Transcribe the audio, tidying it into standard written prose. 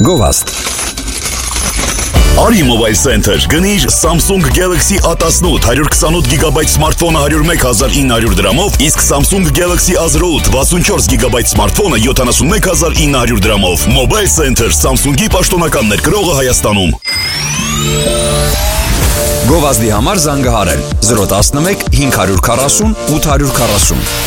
Գովաստ։ Արի Mobile Center, գնիր Samsung Galaxy A18 128 GB սմարթֆոնը 101,900 դրամով, իսկ Samsung Galaxy A08 64 GB սմարթֆոնը 71,900 դրամով։ Mobile Center, Samsung-ի պաշտոնական ներկրողը Հայաստանում։ Գովազդի համար զանգահարել 011 540 840